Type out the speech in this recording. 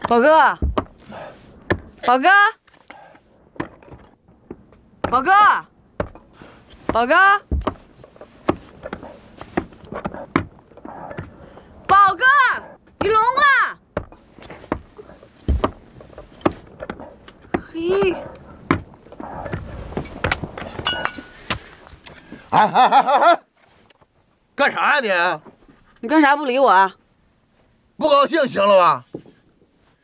宝哥，宝哥，宝哥，宝哥，宝哥，你聋了？嘿， 哎！干啥呀你？ 你干啥不理我啊？ 不高兴行了吧？